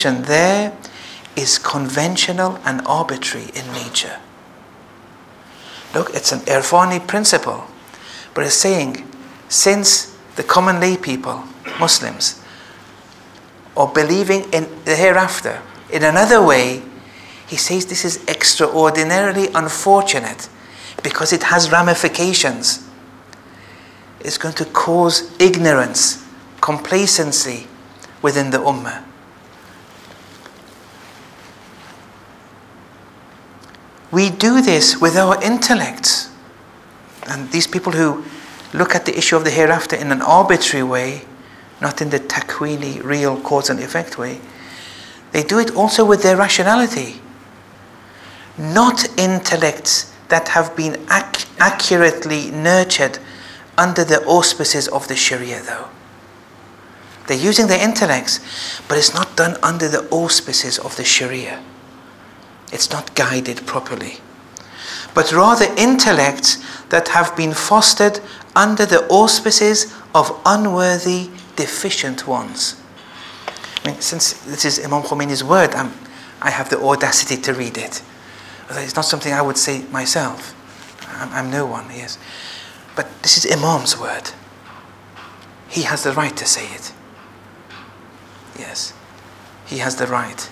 there is conventional and arbitrary in nature. Look, it's an Irfani principle, but it's saying, since the common lay people, Muslims, are believing in the hereafter in another way, he says this is extraordinarily unfortunate because it has ramifications. It's going to cause ignorance, complacency within the ummah. We do this with our intellects. And these people who look at the issue of the hereafter in an arbitrary way, not in the takwini, real cause and effect way, they do it also with their rationality. Not intellects that have been accurately nurtured under the auspices of the Sharia though. They're using their intellects, but it's not done under the auspices of the Sharia. It's not guided properly. But rather intellects that have been fostered under the auspices of unworthy, deficient ones. I mean, since this is Imam Khomeini's word, I have the audacity to read it. It's not something I would say myself. I'm no one, yes. But this is Imam's word. He has the right to say it. Yes, he has the right.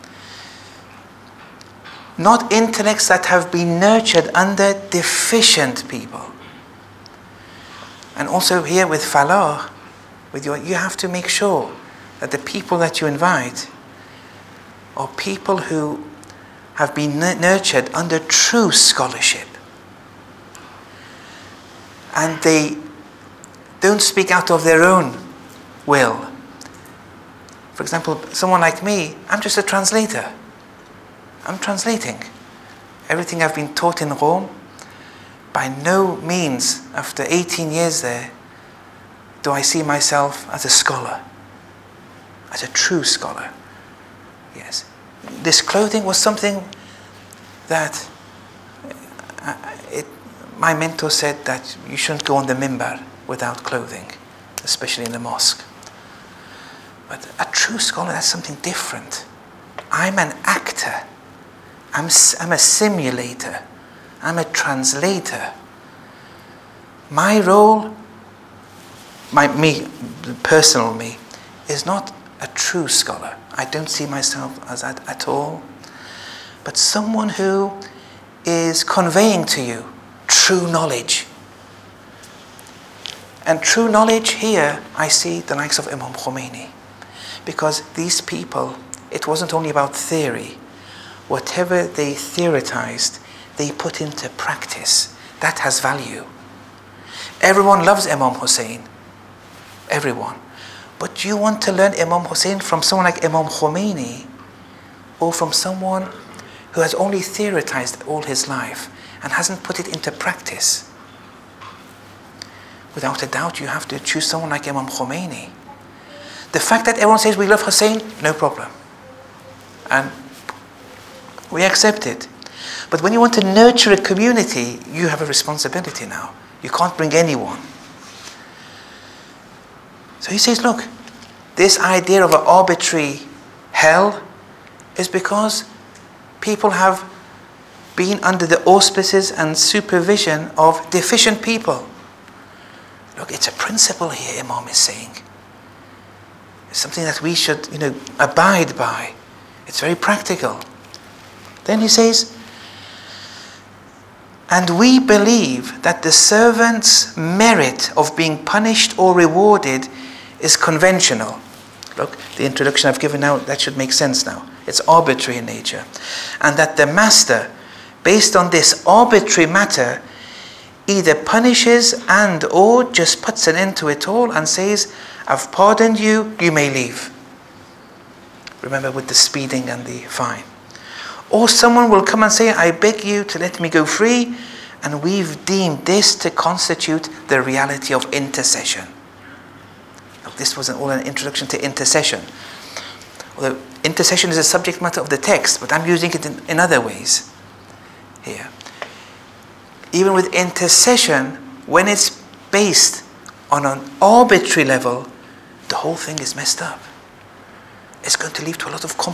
Not intellects that have been nurtured under deficient people. And also here with falah, you have to make sure that the people that you invite are people who have been nurtured under true scholarship. And they don't speak out of their own will. For example, someone like me, I'm just a translator. I'm translating. Everything I've been taught in Rome, by no means, after 18 years there, do I see myself as a scholar, as a true scholar. Yes. This clothing was something that my mentor said that you shouldn't go on the minbar without clothing, especially in the mosque. But a true scholar, that's something different. I'm an actor. I'm a simulator. I'm a translator. My role, personal me, is not a true scholar. I don't see myself as that at all. But someone who is conveying to you true knowledge. And true knowledge here, I see the likes of Imam Khomeini. Because these people, it wasn't only about theory. Whatever they theorized, they put into practice. That has value. Everyone loves Imam Hussein. Everyone. But you want to learn Imam Hussein from someone like Imam Khomeini, or from someone who has only theorized all his life and hasn't put it into practice. Without a doubt, you have to choose someone like Imam Khomeini. The fact that everyone says we love Hussein, no problem. And we accept it. But when you want to nurture a community, you have a responsibility now. You can't bring anyone. So he says, look, this idea of an arbitrary hell is because people have been under the auspices and supervision of deficient people. Look, it's a principle here, Imam is saying. It's something that we should, abide by. It's very practical. Then he says, and we believe that the servant's merit of being punished or rewarded is conventional. Look, the introduction I've given now, that should make sense now. It's arbitrary in nature. And that the master, based on this arbitrary matter, either punishes and or just puts an end to it all and says, I've pardoned you, you may leave. Remember with the speeding and the fine. Or someone will come and say, I beg you to let me go free, and we've deemed this to constitute the reality of intercession. Look, this was all an introduction to intercession. Although intercession is a subject matter of the text, but I'm using it in other ways here. Even with intercession, when it's based on an arbitrary level, the whole thing is messed up. it's going to lead to a lot of